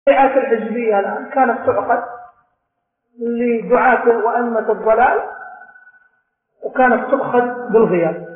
البيعات الحزبية الآن كانت تعقد لدعاة وأئمة الضلال، وكانت تؤخذ بالغياب.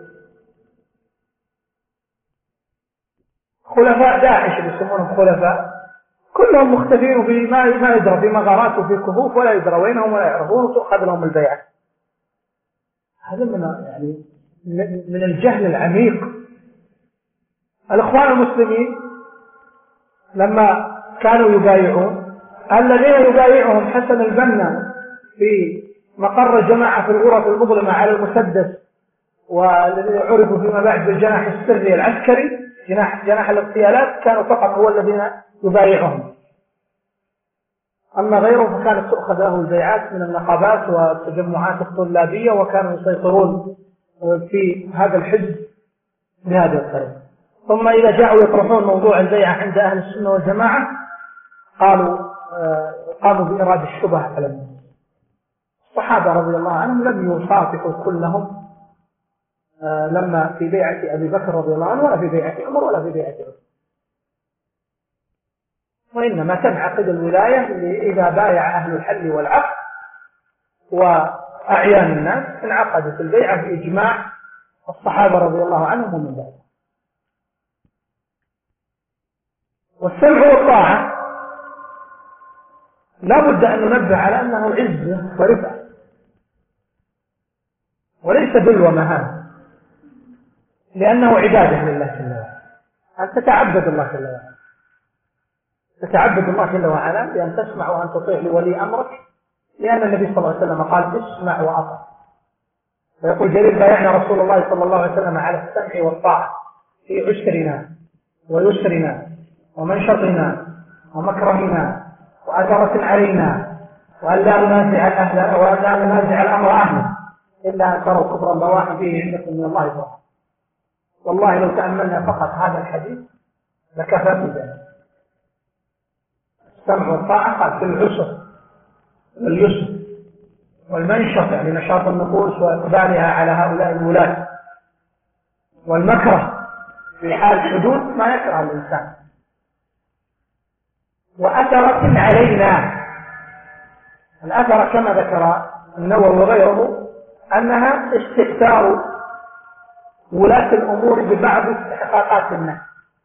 خلفاء داعش اللي يسمونهم خلفاء كلهم مختفين في ما يدرى، في مغارات وفي كهوف، ولا يدرى وينهم ولا يعرفون، وتؤخذ لهم البيعة. هذا من الجهل العميق. الإخوان المسلمين لما كانوا يبايعون، الذين يبايعهم حسن البنا في مقر الجماعة في الغرف المظلمة على المسدس، والذين عرفوا فيما بعد بالجناح السري العسكري، جناح الاغتيالات، كانوا فقط هو الذين يبايعهم. أما غيرهم فكانت تؤخذ له البيعات من النقابات والتجمعات الطلابية، وكانوا يسيطرون في هذا الحزب بهذه الطريقة. ثم إذا جاءوا يطرحون موضوع البيعة عند أهل السنة والجماعة قاموا بإيراد الشبهة على الناس. الصحابة رضي الله عنهم لم يصافحوا كلهم لما في بيعة أبي بكر رضي الله عنه، ولا في بيعة عمر، ولا في بيعة عثمان، وإنما تنعقد الولاية إذا بايع أهل الحل والعقد وأعيان الناس، انعقدت البيعة بإجماع الصحابة رضي الله عنهم ومن بعد. والسمع والطاعة لا بد أن ننبه على أنه عزة ورفعة، وليس ذل ومهانة، لأنه عبادة لله جل وعلا. أن تتعبد الله جل وعلا، تتعبد الله جل وعلا بأن تسمع وأن تطيع لولي أمرك، لأن النبي صلى الله عليه وسلم قال اسمع وأطع. ويقول جرير بايعنا رسول الله صلى الله عليه وسلم على السمع والطاعة في عسرنا ويسرنا ومنشطنا ومكرهنا وأثرة علينا، وأن لا ننازع الأمر أهله إلا أن تروا كفرا بواحا فيه عندكم من الله تعالى. والله لو تأملنا فقط هذا الحديث لكفى بذلك. السمع والطاعة قال في العسر واليسر والمنشط، يعني نشاط النفوس وإقبالها على هؤلاء الولاة، والمكره في حال حدود ما يكره الإنسان، وأثرة علينا. الأثر كما ذكر النووي وغيره أنها استئثار ولاة الأمور ببعض استحقاقات الناس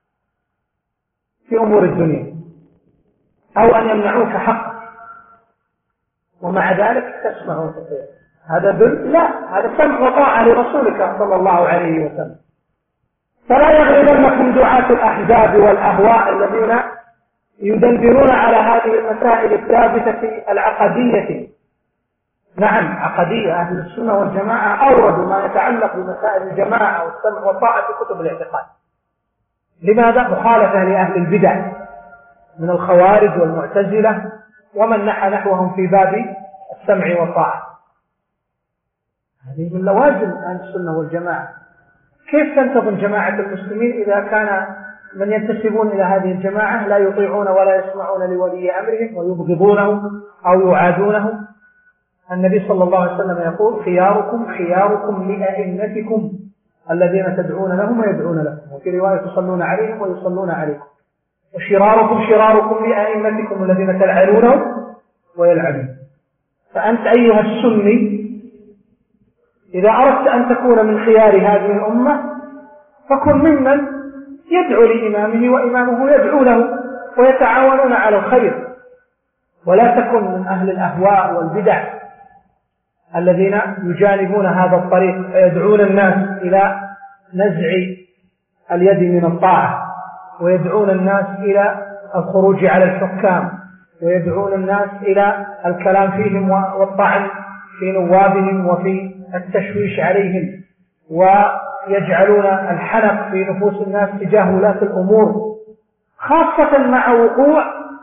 في أمور الدنيا، أو أن يمنعوك حق ومع ذلك تسمع وتطيع. هذا ذل؟ لا، هذا سمع وطاعة لرسولك صلى الله عليه وسلم. فلا يغربنكم دعاة الأحزاب والأهواء الذين يدندنون على هذه المسائل الثابتة العقدية. نعم، عقدية. أهل السنة والجماعة أوردوا ما يتعلق بمسائل الجماعة والسمع والطاعة في كتب الاعتقاد. لماذا؟ مخالفة لأهل البدع من الخوارج والمعتزلة ومن نحى نحوهم في باب السمع والطاعة. هذه من لوازم أهل السنة والجماعة. كيف تنتظم جماعة المسلمين إذا كان من ينتسبون إلى هذه الجماعة لا يطيعون ولا يسمعون لولي أمرهم ويبغضونه أو يعادونه؟ النبي صلى الله عليه وسلم يقول خياركم خياركم لأئمتكم الذين تدعون لهم ويدعون لكم، وفي رواية تصلون عليهم ويصلون عليكم، وشراركم شراركم لأئمتكم الذين تلعنونهم ويلعنون. فأنت أيها السني إذا أردت أن تكون من خيار هذه الأمة فكن ممن يدعو لإمامه وإمامه يدعو له ويتعاونون على الخير، ولا تكن من أهل الأهواء والبدع الذين يجانبون هذا الطريق ويدعون الناس إلى نزع اليد من الطاعة، ويدعون الناس إلى الخروج على الحكام، ويدعون الناس إلى الكلام فيهم والطعن في نوابهم وفي التشويش عليهم، ويجعلون الحنق في نفوس الناس تجاه ولاة الأمور، خاصة مع وقوع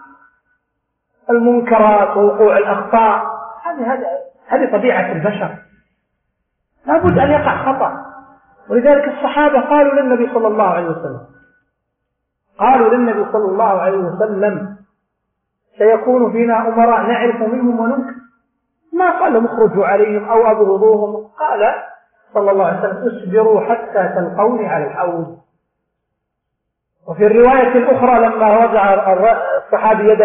المنكرات ووقوع الأخطاء. هذه طبيعة البشر، لا بد أن يقع خطأ. ولذلك الصحابة قالوا للنبي صلى الله عليه وسلم سيكون فينا أمراء نعرف منهم وننكر. ما قال لهم اخرجوا عليهم أو أبغضوهم، قال صلى الله عليه وسلم اصبروا حتى تلقوني على الحوض. وفي الرواية الأخرى لما وضع الصحابي يده